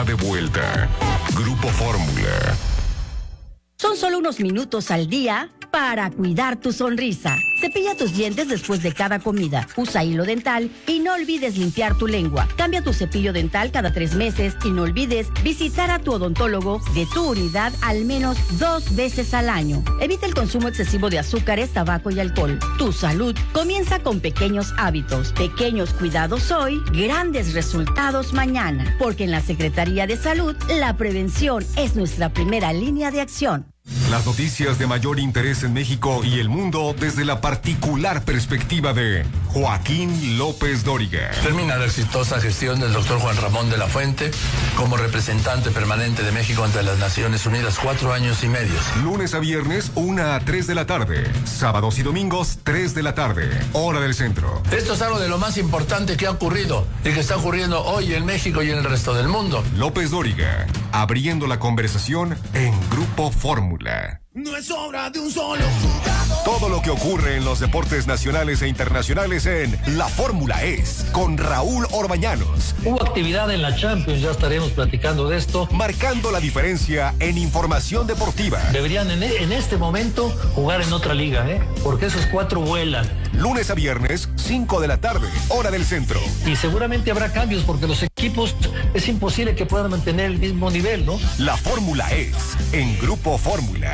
está de vuelta. Grupo Fórmula. Son solo unos minutos al día para cuidar tu sonrisa. Cepilla tus dientes después de cada comida. Usa hilo dental y no olvides limpiar tu lengua. Cambia tu cepillo dental cada 3 meses y no olvides visitar a tu odontólogo de tu unidad al menos 2 veces al año. Evita el consumo excesivo de azúcares, tabaco y alcohol. Tu salud comienza con pequeños hábitos. Pequeños cuidados hoy, grandes resultados mañana. Porque en la Secretaría de Salud, la prevención es nuestra primera línea de acción. Las noticias de mayor interés en México y el mundo desde la particular perspectiva de Joaquín López Dóriga. Termina la exitosa gestión del doctor Juan Ramón de la Fuente como representante permanente de México ante las Naciones Unidas, 4 años y medio. Lunes a viernes, 1 a 3 de la tarde. Sábados y domingos, 3 de la tarde. Hora del centro. Esto es algo de lo más importante que ha ocurrido y que está ocurriendo hoy en México y en el resto del mundo. López Dóriga, abriendo la conversación en Grupo Fórmula. No es obra de un solo jugador. Todo lo que ocurre en los deportes nacionales e internacionales en La Fórmula es con Raúl Orbañanos. Hubo actividad en la Champions, ya estaremos platicando de esto. Marcando la diferencia en información deportiva. Deberían en este momento jugar en otra liga, porque esos 4 vuelan. Lunes a viernes, 5 de la tarde, hora del centro. Y seguramente habrá cambios porque los equipos es imposible que puedan mantener el mismo nivel, ¿no? La Fórmula es en Grupo Fórmula.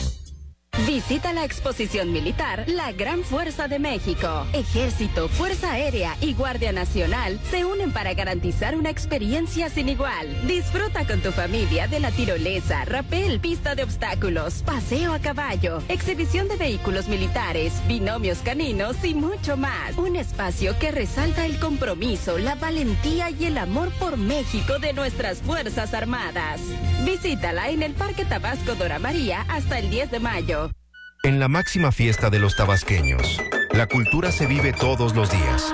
Visita la exposición militar La Gran Fuerza de México. Ejército, Fuerza Aérea y Guardia Nacional se unen para garantizar una experiencia sin igual. Disfruta con tu familia de la tirolesa, rapel, pista de obstáculos, paseo a caballo, exhibición de vehículos militares, binomios caninos y mucho más. Un espacio que resalta el compromiso, la valentía y el amor por México de nuestras Fuerzas Armadas. Visítala en el Parque Tabasco Dora María hasta el 10 de mayo. En la máxima fiesta de los tabasqueños, la cultura se vive todos los días.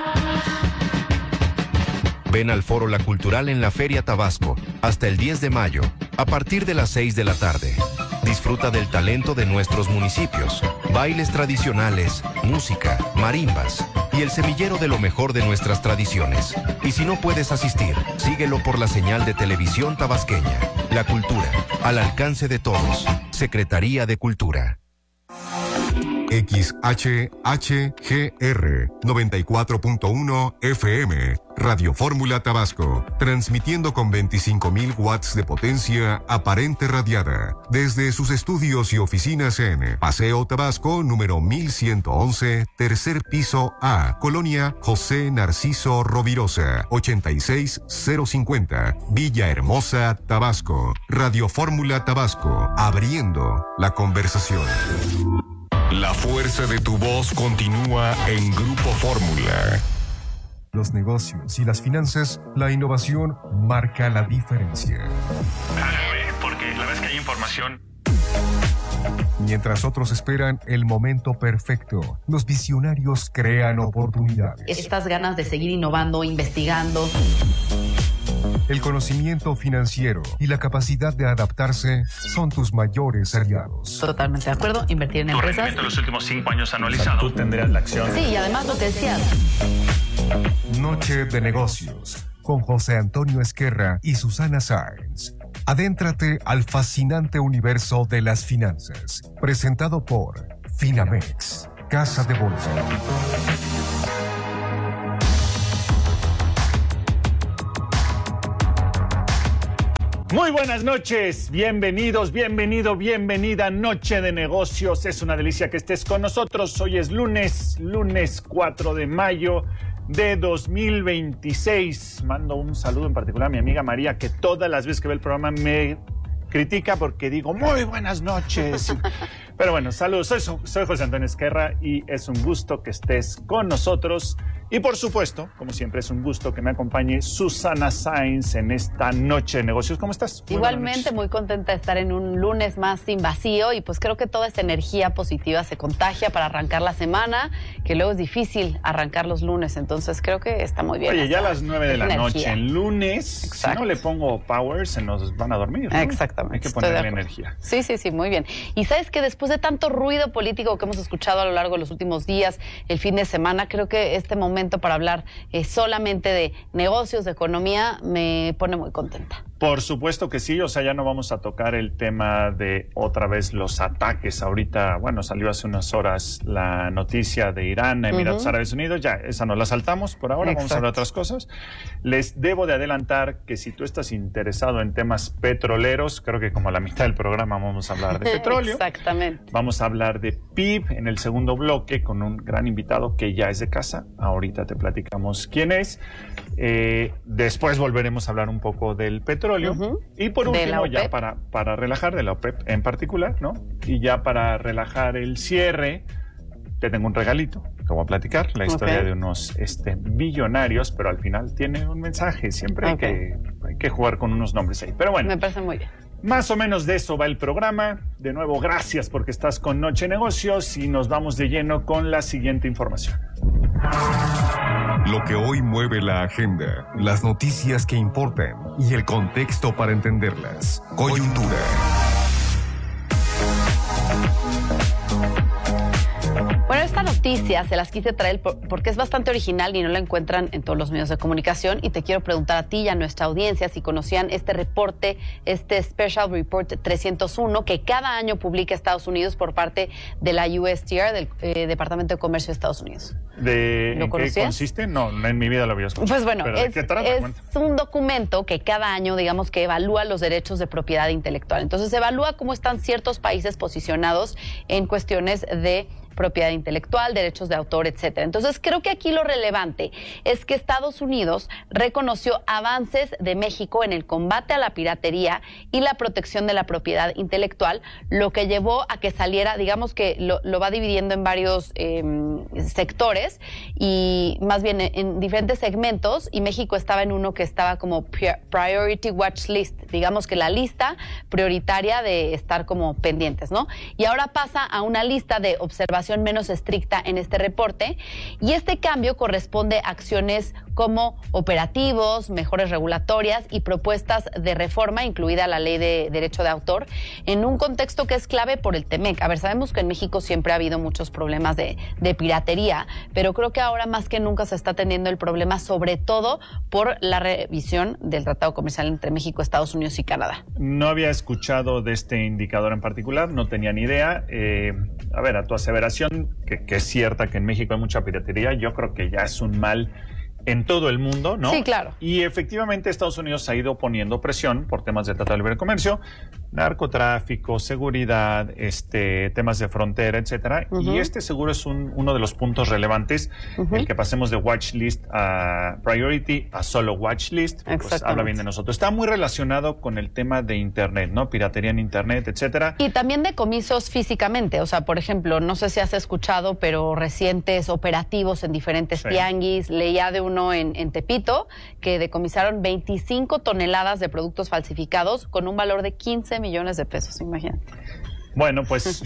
Ven al Foro La Cultural en la Feria Tabasco hasta el 10 de mayo, a partir de las 6 de la tarde. Disfruta del talento de nuestros municipios, bailes tradicionales, música, marimbas y el semillero de lo mejor de nuestras tradiciones. Y si no puedes asistir, síguelo por la señal de televisión tabasqueña. La cultura, al alcance de todos. Secretaría de Cultura. XHHGR 94.1 FM, Radio Fórmula Tabasco, transmitiendo con 25,000 watts de potencia aparente radiada, desde sus estudios y oficinas en Paseo Tabasco, número 1111, tercer piso A, Colonia José Narciso Rovirosa, 86050, Villahermosa, Tabasco. Radio Fórmula Tabasco, abriendo la conversación. La fuerza de tu voz continúa en Grupo Fórmula. Los negocios y las finanzas, la innovación marca la diferencia. Porque la vez que hay información. Mientras otros esperan el momento perfecto, los visionarios crean oportunidades. Estas ganas de seguir innovando, investigando. El conocimiento financiero y la capacidad de adaptarse son tus mayores aliados. Totalmente de acuerdo, invertir en empresas. Tu rendimiento en los últimos 5 años anualizado. Tú tendrías la acción. Sí, y además lo que decías. Noche de negocios con José Antonio Esquerra y Susana Sáenz. Adéntrate al fascinante universo de las finanzas. Presentado por Finamex, Casa de Bolsa. Muy buenas noches, bienvenidos, bienvenida, Noche de Negocios. Es una delicia que estés con nosotros. Hoy es lunes 4 de mayo de 2026. Mando un saludo en particular a mi amiga María, que todas las veces que ve el programa me critica porque digo muy buenas noches. Pero bueno, saludos, soy José Antonio Esquerra y es un gusto que estés con nosotros. Y por supuesto, como siempre, es un gusto que me acompañe Susana Sáenz en esta Noche de Negocios. ¿Cómo estás? Igualmente, muy contenta de estar en un lunes más sin vacío y pues creo que toda esta energía positiva se contagia para arrancar la semana, que luego es difícil arrancar los lunes, entonces creo que está muy bien. Oye, ya a las 9 de la noche, en lunes, exacto. Si no le pongo power, se nos van a dormir, ¿no? Exactamente. Hay que ponerle energía. Sí, muy bien. Y sabes que después de tanto ruido político que hemos escuchado a lo largo de los últimos días, el fin de semana, creo que este momento para hablar solamente de negocios, de economía, me pone muy contenta. Por supuesto que sí, o sea, ya no vamos a tocar el tema de otra vez los ataques. Ahorita, bueno, salió hace unas horas la noticia de Irán, Emiratos Árabes Unidos, ya, esa no la saltamos por ahora, vamos a hablar de otras cosas. Les debo de adelantar que si tú estás interesado en temas petroleros, creo que como a la mitad del programa vamos a hablar de petróleo. Exactamente. Vamos a hablar de PIB en el segundo bloque con un gran invitado que ya es de casa. Ahorita te platicamos quién es. Después volveremos a hablar un poco del petróleo. Y por último, ya para relajar, de la OPEP en particular, ¿no? Y ya para relajar el cierre, te tengo un regalito que voy a platicar, la historia de unos billonarios, pero al final tiene un mensaje. Siempre hay que jugar con unos nombres ahí. Pero bueno. Me parece muy bien. Más o menos de eso va el programa. De nuevo, gracias porque estás con Noche Negocios y nos vamos de lleno con la siguiente información. Lo que hoy mueve la agenda, las noticias que importan y el contexto para entenderlas. Coyuntura. Bueno, esta noticia se las quise traer porque es bastante original y no la encuentran en todos los medios de comunicación, y te quiero preguntar a ti y a nuestra audiencia si conocían este reporte, este Special Report 301 que cada año publica Estados Unidos por parte de la USTR, del Departamento de Comercio de Estados Unidos. ¿En qué consiste? No, en mi vida lo había escuchado. Pues bueno, es un documento que cada año, digamos, que evalúa los derechos de propiedad intelectual. Entonces, evalúa cómo están ciertos países posicionados en cuestiones de propiedad intelectual, derechos de autor, etcétera. Entonces, creo que aquí lo relevante es que Estados Unidos reconoció avances de México en el combate a la piratería y la protección de la propiedad intelectual, lo que llevó a que saliera, digamos que lo va dividiendo en varios sectores y más bien en diferentes segmentos, y México estaba en uno que estaba como Priority Watch List, digamos que la lista prioritaria de estar como pendientes, ¿no? Y ahora pasa a una lista de observación menos estricta en este reporte, y este cambio corresponde a acciones como operativos, mejores regulatorias y propuestas de reforma, incluida la ley de derecho de autor, en un contexto que es clave por el TEMEC. A ver, sabemos que en México siempre ha habido muchos problemas de piratería, pero creo que ahora más que nunca se está teniendo el problema, sobre todo por la revisión del Tratado Comercial entre México, Estados Unidos y Canadá. No había escuchado de este indicador en particular, no tenía ni idea. A ver, a tu aseveración, que es cierta que en México hay mucha piratería, yo creo que ya es un mal en todo el mundo, ¿no? Sí, claro. Y efectivamente Estados Unidos ha ido poniendo presión por temas de Tratado de Libre Comercio, narcotráfico, seguridad, temas de frontera, etcétera. Y seguro es uno de los puntos relevantes, el que pasemos de watch list a priority a solo watch list, pues habla bien de nosotros. Está muy relacionado con el tema de Internet, ¿no? Piratería en Internet, etcétera. Y también decomisos físicamente, o sea, por ejemplo, no sé si has escuchado, pero recientes operativos en diferentes tianguis, leía de uno en Tepito, que decomisaron 25 toneladas de productos falsificados con un valor de 15 millones de pesos, imagínate. Bueno, pues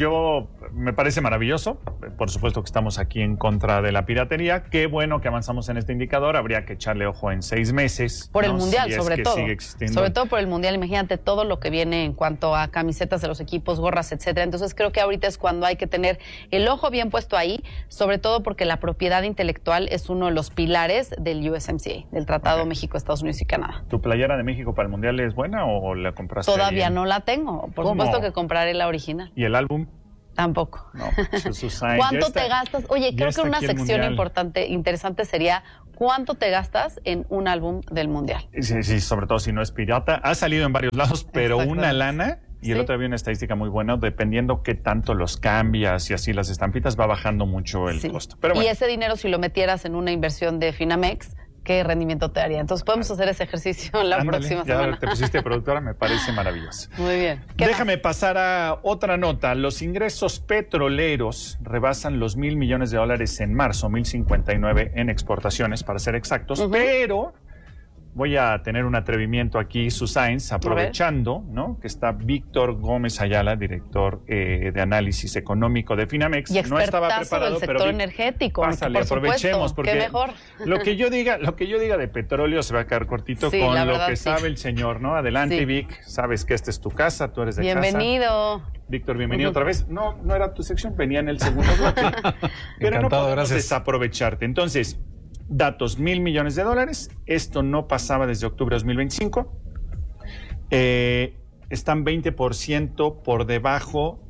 me parece maravilloso. Por supuesto que estamos aquí en contra de la piratería. Qué bueno que avanzamos en este indicador. Habría que echarle ojo en 6 meses. Por el Mundial, sobre todo. Sigue existiendo. Sobre todo por el Mundial. Imagínate todo lo que viene en cuanto a camisetas de los equipos, gorras, etcétera. Entonces creo que ahorita es cuando hay que tener el ojo bien puesto ahí, sobre todo porque la propiedad intelectual es uno de los pilares del USMCA, del Tratado México, Estados Unidos y Canadá. ¿Tu playera de México para el Mundial es buena o la compraste? Todavía no la tengo. Por supuesto que compraré la original. ¿Y el álbum? Tampoco. No, pues ¿Cuánto te gastas? Oye, creo que una sección interesante sería ¿cuánto te gastas en un álbum del Mundial? Sí, sobre todo si no es pirata. Ha salido en varios lados, pero una lana. Y el otro había una estadística muy buena, dependiendo qué tanto los cambias y así las estampitas, va bajando mucho el costo. Pero bueno. Y ese dinero, si lo metieras en una inversión de Finamex, ¿qué rendimiento te daría? Entonces podemos hacer ese ejercicio la próxima semana. Ya te pusiste productora, me parece maravilloso. Muy bien. Déjame pasar a otra nota. Los ingresos petroleros rebasan los $1,000 millones en marzo, 1,059 en exportaciones, para ser exactos, pero voy a tener un atrevimiento aquí, Susains, aprovechando, ¿no? Que está Víctor Gómez Ayala, director de análisis económico de Finamex. Y no estaba preparado, del sector pero energético. Pásale, aprovechemos, porque qué mejor. Lo que yo diga de petróleo se va a quedar cortito con lo que sabe el señor, ¿no? Adelante, Vic. Sabes que esta es tu casa, tú eres de casa. Bienvenido. Víctor, bienvenido otra vez. No era tu sección, venía en el segundo bloque. Pero encantado, no podemos desaprovecharte. Entonces, datos, $1,000 millones. Esto no pasaba desde octubre de 2025. están 20% por debajo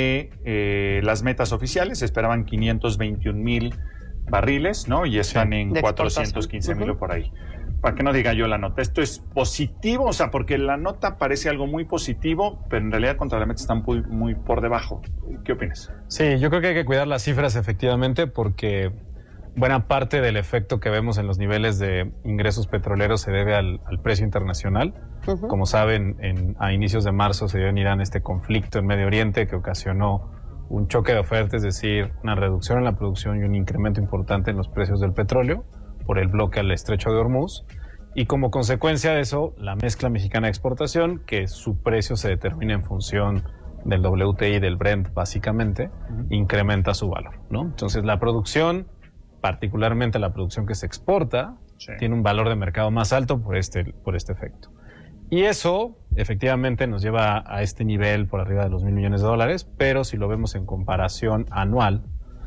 de las metas oficiales. Esperaban 521,000 barriles, ¿no? Y están en 415,000 o por ahí. Para que no diga yo la nota. Esto es positivo, o sea, porque la nota parece algo muy positivo, pero en realidad contra la meta están muy por debajo. ¿Qué opinas? Sí, yo creo que hay que cuidar las cifras efectivamente, porque buena parte del efecto que vemos en los niveles de ingresos petroleros se debe al precio internacional. Como saben, a inicios de marzo se dio en Irán este conflicto en Medio Oriente que ocasionó un choque de oferta, es decir, una reducción en la producción y un incremento importante en los precios del petróleo por el bloque al estrecho de Hormuz, y como consecuencia de eso, la mezcla mexicana de exportación, que su precio se determina en función del WTI y del Brent básicamente, incrementa su valor, ¿no? Entonces la producción, particularmente la producción que se exporta, tiene un valor de mercado más alto por este efecto. Y eso efectivamente nos lleva a este nivel por arriba de los $1,000 millones, pero si lo vemos en comparación anual,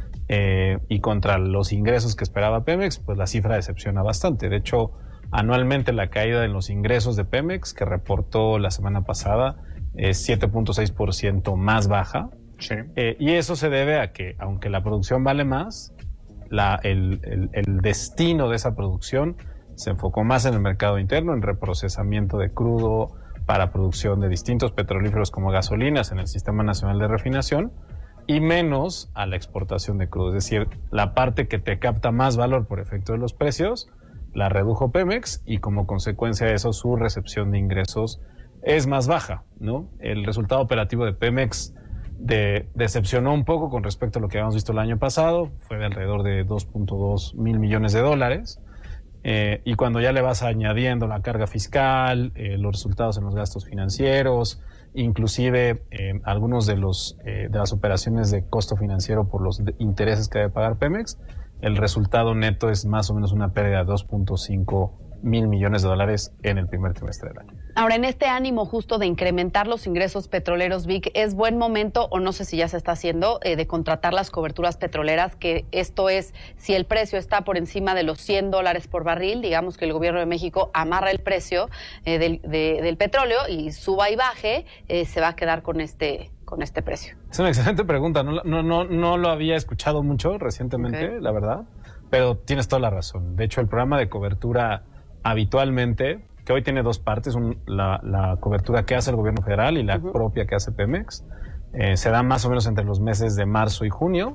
y contra los ingresos que esperaba Pemex, pues la cifra decepciona bastante. De hecho, anualmente la caída en los ingresos de Pemex, que reportó la semana pasada, es 7.6% más baja. Sí. Y eso se debe a que, aunque la producción vale más, el destino de esa producción se enfocó más en el mercado interno, en reprocesamiento de crudo para producción de distintos petrolíferos como gasolinas en el Sistema Nacional de Refinación, y menos a la exportación de crudo. Es decir, la parte que te capta más valor por efecto de los precios, la redujo Pemex, y como consecuencia de eso su recepción de ingresos es más baja, ¿no? El resultado operativo de Pemex decepcionó un poco con respecto a lo que habíamos visto el año pasado, fue de alrededor de $2.2 mil millones. Y cuando ya le vas añadiendo la carga fiscal, los resultados en los gastos financieros, inclusive algunos de las operaciones de costo financiero por los intereses que debe pagar Pemex, el resultado neto es más o menos una pérdida de $2.5 mil millones en el primer trimestre del año. Ahora, en este ánimo justo de incrementar los ingresos petroleros, Vic, ¿es buen momento, o no sé si ya se está haciendo, de contratar las coberturas petroleras? Que esto es, si el precio está por encima de los $100 por barril, digamos que el gobierno de México amarra el precio del petróleo y suba y baje, se va a quedar con este precio. Es una excelente pregunta. No lo había escuchado mucho recientemente, la verdad, pero tienes toda la razón. De hecho, el programa de cobertura habitualmente, que hoy tiene dos partes, la cobertura que hace el gobierno federal y la propia que hace Pemex, se da más o menos entre los meses de marzo y junio,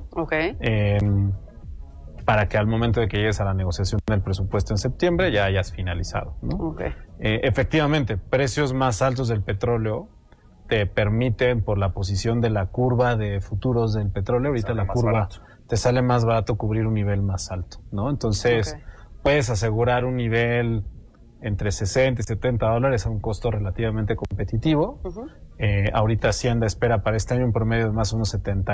para que al momento de que llegues a la negociación del presupuesto en septiembre ya hayas finalizado, ¿no? Efectivamente, precios más altos del petróleo te permiten, por la posición de la curva de futuros del petróleo, ahorita la curva te sale más barato cubrir un nivel más alto, ¿no? Entonces, puedes asegurar un nivel entre $60 y $70 a un costo relativamente competitivo. Ahorita Hacienda espera para este año un promedio de más o menos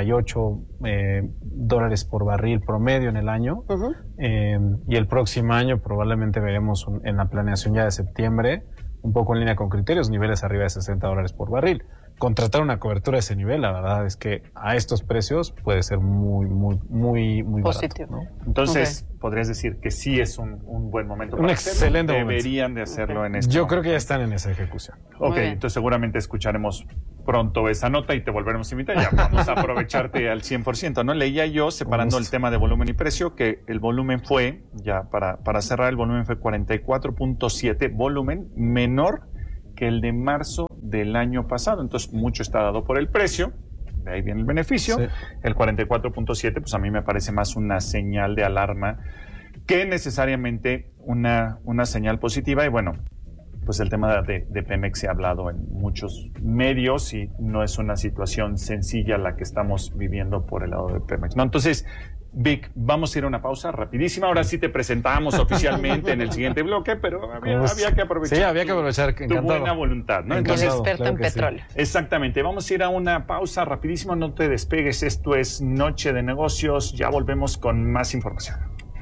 $78 por barril promedio en el año. Y el próximo año probablemente veremos en la planeación ya de septiembre, un poco en línea con criterios, niveles arriba de $60 por barril. Contratar una cobertura de ese nivel, la verdad es que a estos precios puede ser muy positivo, barato, ¿no? Entonces, podrías decir que sí es un buen momento para un excelente hacerlo. Deberían de hacerlo en este Yo momento. creo que ya están en esa ejecución. Ok, entonces seguramente escucharemos pronto esa nota y te volveremos a invitar. Ya vamos a aprovecharte al 100%, ¿no? Leía yo, separando el tema de volumen y precio, que el volumen fue, ya para cerrar, el volumen fue 44.7, volumen menor que el de marzo del año pasado. Entonces, mucho está dado por el precio, de ahí viene el beneficio. El 44.7, pues a mí me parece más una señal de alarma que necesariamente una señal positiva. Y bueno, pues el tema de Pemex se ha hablado en muchos medios y no es una situación sencilla la que estamos viviendo por el lado de Pemex, ¿no? Entonces, Vic, vamos a ir a una pausa rapidísima. Ahora sí te presentamos oficialmente en el siguiente bloque, pero había que aprovechar. Sí, había que aprovechar. Tu buena voluntad, ¿no? Entonces, experto en petróleo. Exactamente. Vamos a ir a una pausa rapidísima. No te despegues. Esto es Noche de Negocios. Ya volvemos con más información.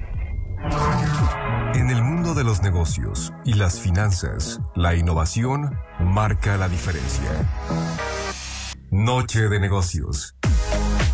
En el mundo de los negocios y las finanzas, la innovación marca la diferencia. Noche de Negocios.